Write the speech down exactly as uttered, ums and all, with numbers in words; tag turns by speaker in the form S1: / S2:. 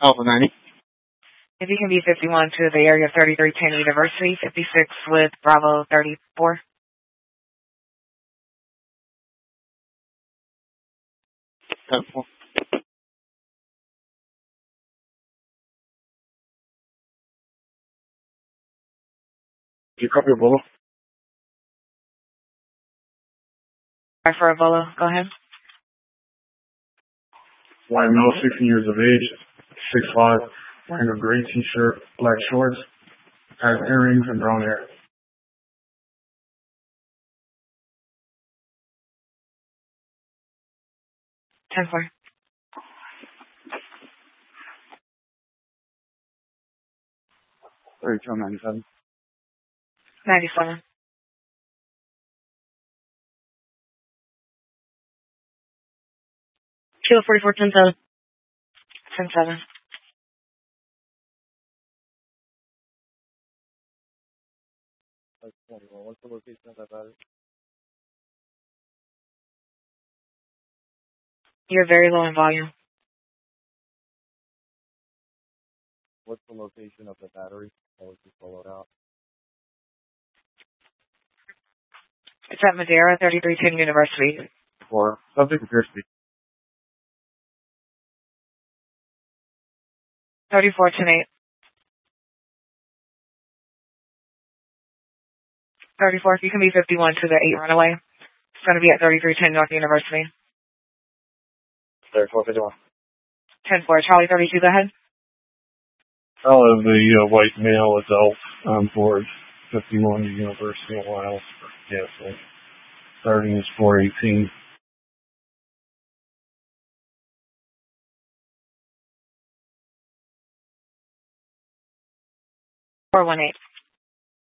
S1: Alpha ninety.
S2: If you can be fifty-one to the area thirty-three ten University, fifty-six with Bravo thirty-four.
S1: ten four. You copy a Bolo?
S2: Sorry for a Bolo. Go ahead.
S1: White male, sixteen years of age, six five, wearing a gray t-shirt, black shorts, has earrings and brown hair.
S2: ten four.
S1: thirty-two ninety-seven.
S2: ninety-seven.
S3: Kilo forty-four, ten seven.
S2: ten seven.
S1: What's the location of that battery?
S2: You're very low in volume.
S1: What's the location of the battery? How was it followed out?
S2: It's at Madeira, thirty-three ten University.
S1: Or subject appears to be
S2: thirty-four ten eight. thirty-four. You can be fifty-one to the eight runaway. It's going to be at thirty-three ten North University.
S1: thirty-four fifty-one.
S2: ten four. Charlie thirty-two, go ahead.
S1: Oh, the uh, white male adult on board fifty-one University of Wales. Yes, so starting is four eighteen.
S2: four one eight.